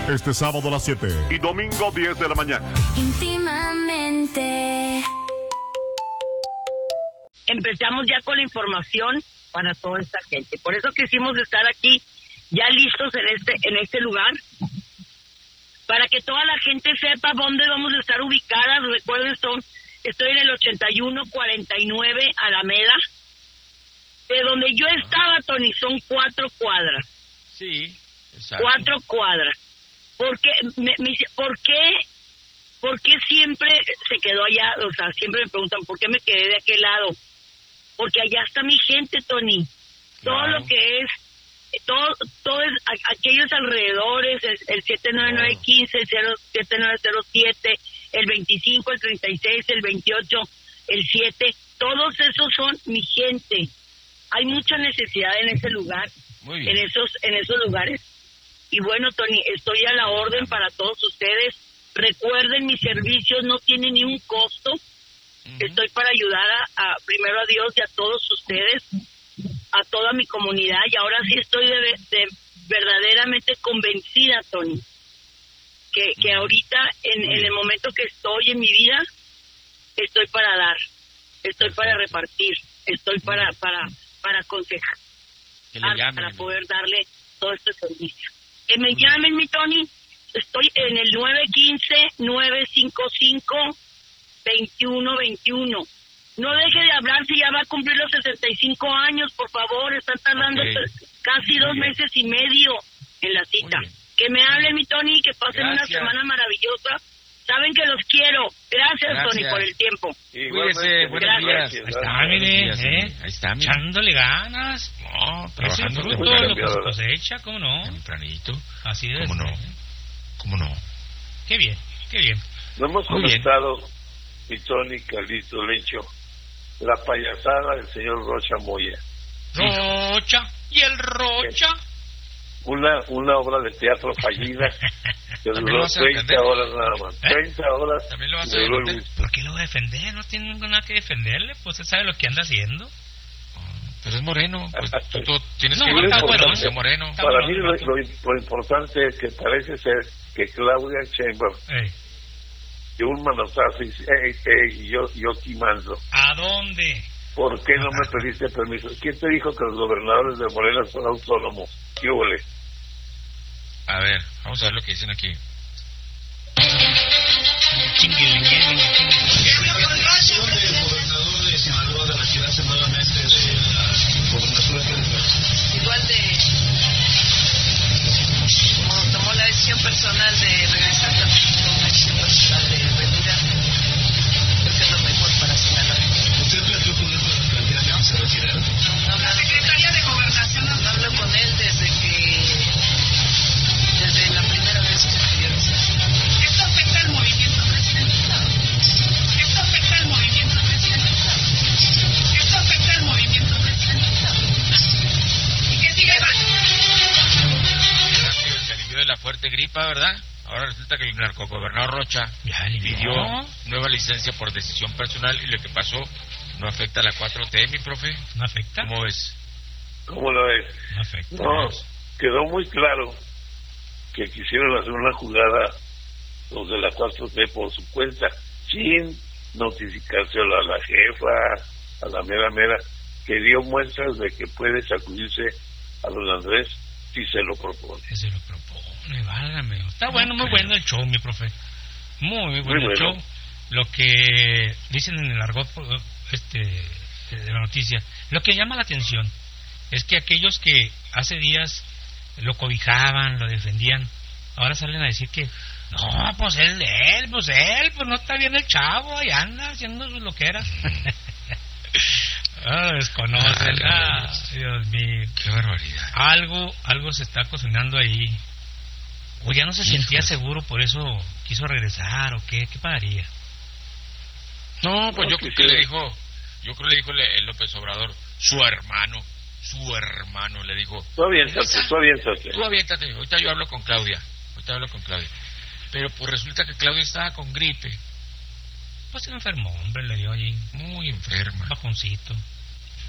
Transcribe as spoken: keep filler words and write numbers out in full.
Este sábado a las siete y domingo diez de la mañana. Íntimamente. Empezamos ya con la información para toda esta gente. Por eso quisimos estar aquí ya listos en este en este lugar, para que toda la gente sepa dónde vamos a estar ubicadas. Recuerden, son, estoy en el ochenta y uno cuarenta y nueve Alameda. De donde yo estaba, Tony, son cuatro cuadras. Sí, exacto. Cuatro cuadras. ¿Por qué, me, me, ¿por qué, por qué siempre se quedó allá? O sea, siempre me preguntan, ¿por qué me quedé de aquel lado? Porque allá está mi gente, Tony. Todo claro. Lo que es, todo, todo es, a, aquellos alrededores, el, el siete nueve nueve uno cinco, el siete nueve cero siete, el veinticinco, el treinta y seis, el veintiocho, el siete, todos esos son mi gente. Hay mucha necesidad en ese lugar, en esos en esos lugares. Y bueno, Tony, estoy a la orden para todos ustedes. Recuerden, mis servicios no tienen ni un costo. Uh-huh. Estoy para ayudar a, a primero a Dios y a todos ustedes, a toda mi comunidad. Y ahora sí estoy de, de verdaderamente convencida, Tony, que, que ahorita, en, en el momento que estoy en mi vida, estoy para dar, estoy Perfecto. Para repartir, estoy para... para para aconsejar, llamen, para poder darle todo este servicio. Que me llamen, mi Tony, estoy en el nueve uno cinco, nueve cinco cinco, dos uno dos uno. No deje de hablar si ya va a cumplir los sesenta y cinco años, por favor, están tardando okay. casi dos meses y medio en la cita. Que me hablen, mi Tony, que pasen Gracias. Una semana maravillosa. Saben que los quiero. Gracias, Gracias. Tony, por el tiempo. Cuídese, buenos días. Ahí está, mire, ¿eh? Ahí está, mire. Echándole ganas. No, trabajando. Es el fruto de lo que se cosecha, ¿cómo no? Tempranito. Así es. ¿Cómo no? ¿Cómo no? Qué bien, qué bien. No hemos comentado, mi Tony, Carlito, Lencho, la payasada del señor Rocha Moya. Rocha, ¿y el Rocha? Una una obra de teatro fallida que duró treinta horas nada más. ¿Eh? treinta horas. ¿También lo vas a defender? ¿Por qué lo va a defender? No tiene nada que defenderle, pues él sabe lo que anda haciendo. Pero es moreno, pues tú, tú tienes no, que ir a bueno, ser moreno. Para bueno, mí lo, lo, lo importante es que parece ser que Claudia Sheinbaum de un manotazo y dice, hey, hey, yo, yo quimando. ¿A dónde? ¿Por qué no me pediste permiso? ¿Quién te dijo que los gobernadores de Morena son autónomos? ¿Qué huele? A ver, vamos a ver lo que dicen aquí. Igual de como tomó la decisión personal de regresar, también tomó la decisión personal de retirar. Creo que es lo mejor para Sinaloa. ¿Usted planteó con él para plantear que se retirara? No, la Secretaría de Gobernación no habló con él desde que desde la primera vez que pidió licencia. ¿Esto afecta al movimiento presidencial? ¿Esto afecta al movimiento presidencial? ¿Esto afecta al movimiento presidencial? ¿Y qué sigue? Se alivió de la fuerte gripa, ¿verdad? Ahora resulta que el narcogobernador Rocha pidió nueva licencia por decisión personal y lo que pasó no afecta a la cuatro T, mi profe. ¿No afecta? ¿Cómo ves? ¿Cómo lo ves? No afecta. No, quedó muy claro que quisieron hacer una jugada los de la cuatro T por su cuenta, sin notificárselo a la jefa, a la mera mera, que dio muestras de que puede sacudirse a don Andrés si se lo propone. Si se lo propone, válgame. Está bueno, muy bueno el show, mi profe. Muy, muy bueno muy el bueno. show. Lo que dicen en el argot este, de la noticia, lo que llama la atención es que aquellos que hace días lo cobijaban, lo defendían, ahora salen a decir que no, pues él, él, pues él, pues no está bien el chavo, ahí anda haciendo sus loqueras. Ah, desconocen, ah, Dios mío. Qué barbaridad. Algo, algo se está cocinando ahí. O ya no se sentía Híjole. seguro, por eso quiso regresar, o qué, qué pagaría. No, pues no, yo creo que le dijo, yo creo que le dijo el López Obrador, su hermano, su hermano, le dijo. Tú aviéntate, tú aviéntate. Tú aviéntate, ahorita yo hablo con Claudia, ahorita hablo con Claudia. Pero pues resulta que Claudia estaba con gripe. Pues se enfermó, hombre, le dio allí. Muy enferma. Bajoncito.